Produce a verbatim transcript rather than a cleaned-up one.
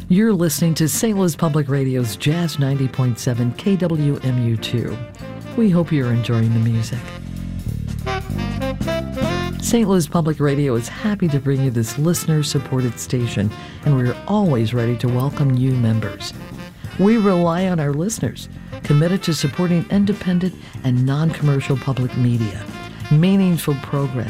You're listening to Saint Louis Public Radio's Jazz ninety point seven K W M U two. We hope you're enjoying the music. Saint Louis Public Radio is happy to bring you this listener-supported station, and we're always ready to welcome new members. We rely on our listeners, committed to supporting independent and non-commercial public media, meaningful programs,